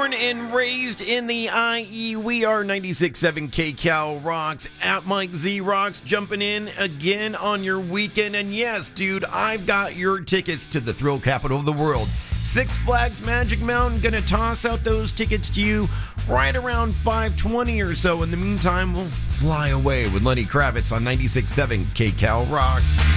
Born and raised in the IE, we are 96.7 KCal Rocks at Mike Z Rocks, jumping in again on your weekend. And yes, dude, I've got your tickets to the thrill capital of the world. Six Flags Magic Mountain, gonna toss out those tickets to you right around 5:20 or so. In the meantime, we'll fly away with Lenny Kravitz on 96.7 KCal Rocks.